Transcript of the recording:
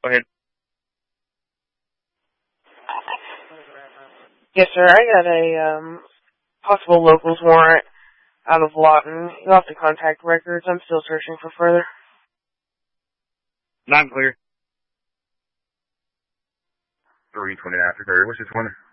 Go ahead. Yes, sir. I got a possible locals warrant out of Lawton. You'll have to contact records. I'm still searching for further. Not clear. 320 after 30. What's this one?